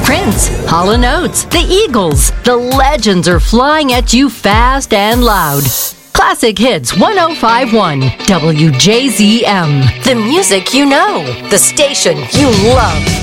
Prince, Hall & Oates, the Eagles. The legends are flying at you fast and loud. Classic Hits 1051 WJZM. The music you know. The station you love.